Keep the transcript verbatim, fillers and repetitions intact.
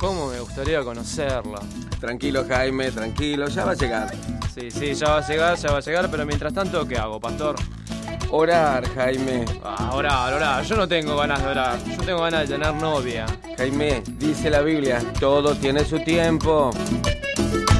cómo me gustaría conocerla. Tranquilo, Jaime, tranquilo, ya va a llegar. Sí, sí, ya va a llegar, ya va a llegar, pero mientras tanto, ¿qué hago, pastor? Orar, Jaime. Ah, orar, orar. Yo no tengo ganas de orar. Yo tengo ganas de tener novia. Jaime, dice la Biblia, todo tiene su tiempo.